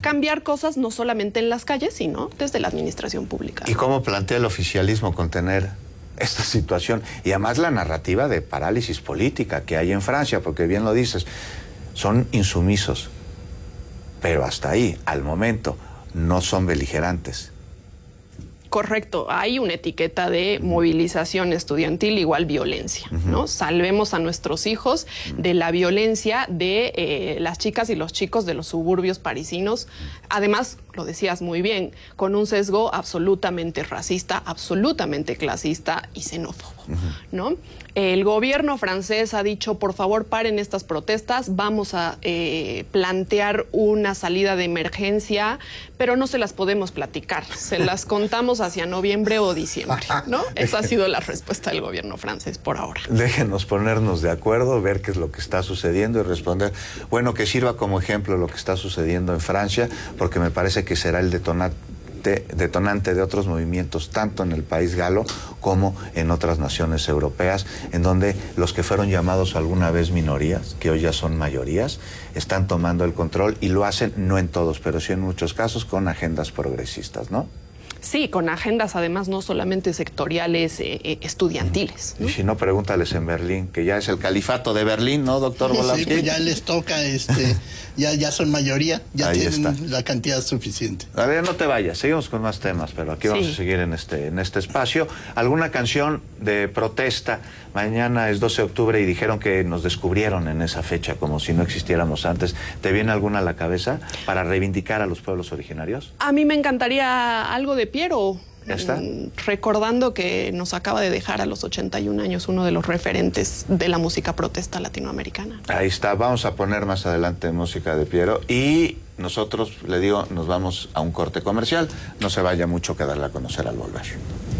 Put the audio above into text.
cambiar cosas no solamente en las calles, sino desde la administración pública. ¿Y cómo plantea el oficialismo contener esta situación? Y además la narrativa de parálisis política que hay en Francia, porque bien lo dices, son insumisos, pero hasta ahí, al momento, no son beligerantes. Correcto, hay una etiqueta de movilización estudiantil igual violencia, ¿no? Salvemos a nuestros hijos de la violencia de las chicas y los chicos de los suburbios parisinos. Además, lo decías muy bien, con un sesgo absolutamente racista, absolutamente clasista y xenófobo, ¿no? El gobierno francés ha dicho, por favor, paren estas protestas, vamos a plantear una salida de emergencia, pero no se las podemos platicar, se las contamos hacia noviembre o diciembre, ¿no? Esa ha sido la respuesta del gobierno francés por ahora. Déjenos ponernos de acuerdo, ver qué es lo que está sucediendo y responder. Bueno, que sirva como ejemplo lo que está sucediendo en Francia, porque me parece que será el detonante de otros movimientos, tanto en el país galo como en otras naciones europeas, en donde los que fueron llamados alguna vez minorías, que hoy ya son mayorías, están tomando el control y lo hacen, no en todos, pero sí en muchos casos, con agendas progresistas, ¿no? Sí, con agendas además no solamente sectoriales, estudiantiles, ¿no? Y si no, pregúntales en Berlín, que ya es el califato de Berlín, ¿no, doctor Volavsky? Sí, pues ya les toca, ya son mayoría, ya Ahí tienen está la cantidad suficiente. A ver, no te vayas, seguimos con más temas, pero aquí vamos a seguir en este espacio. ¿Alguna canción de protesta? Mañana es 12 de octubre y dijeron que nos descubrieron en esa fecha, como si no existiéramos antes. ¿Te viene alguna a la cabeza para reivindicar a los pueblos originarios? A mí me encantaría algo de Piero. ¿Ya está? Recordando que nos acaba de dejar a los 81 años uno de los referentes de la música protesta latinoamericana. Ahí está, vamos a poner más adelante música de Piero y nosotros, le digo, nos vamos a un corte comercial. No se vaya mucho, que darle a conocer al volver.